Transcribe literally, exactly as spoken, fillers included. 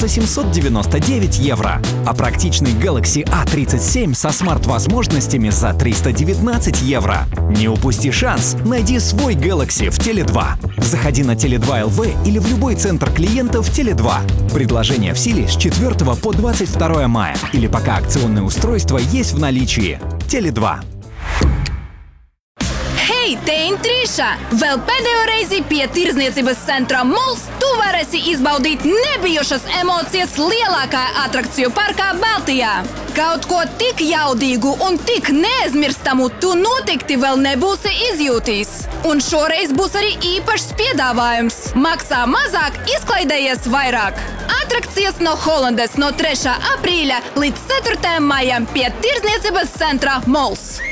за семьсот девяносто девять евро. А практичный Galaxy а тридцать семь со смарт-возможностями за триста девятнадцать евро. Не упусти шанс, найди свой Galaxy в Теле два. Заходи на Теле два точка эл ви или в любой центр клиентов Теле два. Предложение в силе с четвёртого по двадцать второе мая или пока акционное устройство есть в наличии. Теле два. Hei, te Intrīša! Vēl pēdējo reizi pie Tirdzniecības centra Mols tu varēsi izbaudīt nebijušas emocijas lielākā atrakciju parkā Baltijā. Kaut ko tik jaudīgu un tik neaizmirstamu tu noteikti vēl nebūsi izjūtījis. Un šoreiz būs arī īpašs piedāvājums. Maksā mazāk, izklaidējies vairāk. Atrakcijas no Holandes no trešā aprīļa līdz ceturtajam maijam pie Tirdzniecības centra Mols.